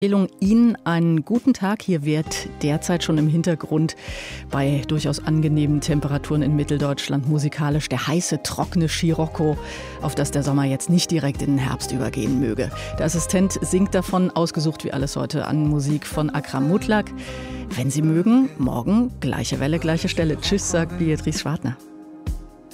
Ihnen einen guten Tag. Hier wird derzeit schon im Hintergrund bei durchaus angenehmen Temperaturen in Mitteldeutschland musikalisch der heiße, trockene Scirocco, auf das der Sommer jetzt nicht direkt in den Herbst übergehen möge. Der Assistent singt davon, ausgesucht wie alles heute an Musik von Akram Mutlak. Wenn Sie mögen, morgen gleiche Welle, gleiche Stelle. Tschüss, sagt Beatrice Schwartner.